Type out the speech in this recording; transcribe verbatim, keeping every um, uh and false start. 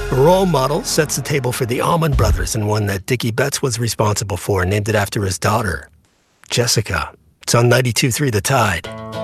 A role model sets the table for the Allman Brothers, and one that Dickie Betts was responsible for, and named it after his daughter, Jessica. It's on ninety-two point three The Tide.